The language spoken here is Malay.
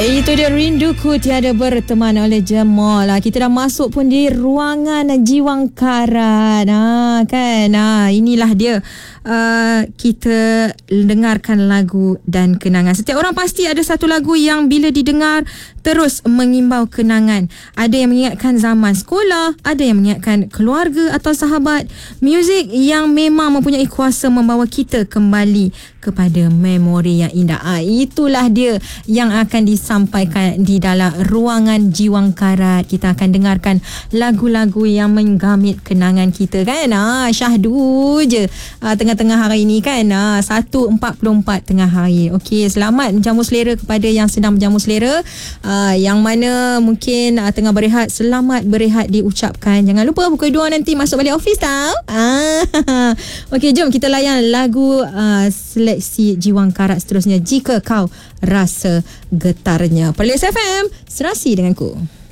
Itu dia Rinduku Tiada Berteman oleh Jamal. Kita dah masuk pun di ruangan Jiwangkara. Kan? Inilah dia. Kita dengarkan lagu dan kenangan. Setiap orang pasti ada satu lagu yang bila didengar terus mengimbau kenangan. Ada yang mengingatkan zaman sekolah, ada yang mengingatkan keluarga atau sahabat. Muzik yang memang mempunyai kuasa membawa kita kembali kepada memori yang indah. Itulah dia yang akan disampaikan di dalam ruangan Jiwangkara. Kita akan dengarkan lagu-lagu yang menggamit kenangan kita, kan? Syahdu je tengah-tengah hari ni, kan? 1.44 tengah hari. Okey, selamat menjamu selera kepada yang sedang menjamu selera. Yang mana mungkin tengah berehat, selamat berehat diucapkan. Jangan lupa pukul 2 nanti masuk balik office tau. Okey, jom kita layan lagu seleksi Jiwangkara seterusnya, Jika Kau Rasa Getarnya. Perlis FM, serasi denganku.